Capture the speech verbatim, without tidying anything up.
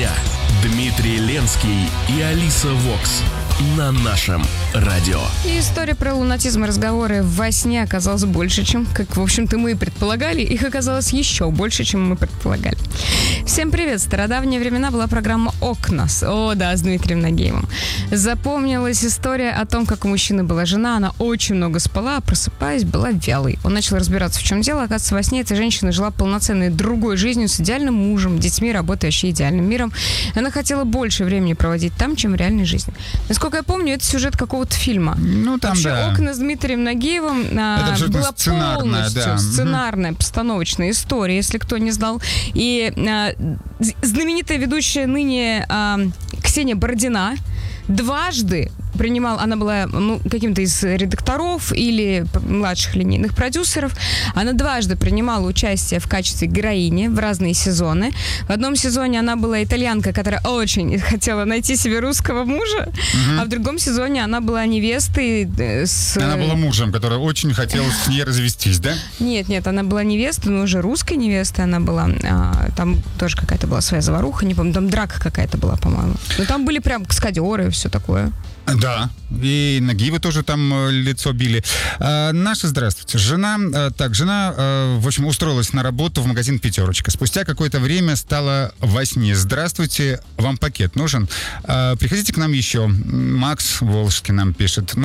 дня. Дмитрий Ленский и Алиса Вокс на нашем радио. И история про лунатизм и разговоры во сне оказалась больше, чем, как, в общем-то, мы и предполагали. Их оказалось еще больше, чем мы предполагали. Всем привет. В стародавние времена была программа «Окна». О, да, с Дмитрием Нагиевым. Запомнилась история о том, как у мужчины была жена. Она очень много спала, а просыпаясь, была вялой. Он начал разбираться, в чем дело. Оказывается, во сне эта женщина жила полноценной другой жизнью с идеальным мужем, детьми, работой, вообще идеальным миром. Она хотела больше времени проводить там, чем в реальной жизни. Насколько я помню, это сюжет какого-то фильма. Ну, там, вообще, да. «Окна» с Дмитрием Нагиевым а, была полностью да. сценарная, постановочная история, если кто не знал. И а, знаменитая ведущая ныне а, Ксения Бородина дважды принимала, она была ну, каким-то из редакторов или младших линейных продюсеров, она дважды принимала участие в качестве героини в разные сезоны. В одном сезоне она была итальянка, которая очень хотела найти себе русского мужа, угу. а в другом сезоне она была невестой с... Она была мужем, который очень хотел с ней развестись, да? Нет, нет, она была невестой, но уже русской невестой она была. А, там тоже какая-то была своя заваруха, не помню, там драка какая-то была, по-моему. Но там были прям каскадеры и все такое. Да, и Нагиевы тоже там лицо били. А, наша, здравствуйте. Жена, а, так, жена, а, в общем, устроилась на работу в магазин «Пятерочка». Спустя какое-то время стала во сне. Здравствуйте, вам пакет нужен? А, приходите к нам еще. Макс Волжский нам пишет.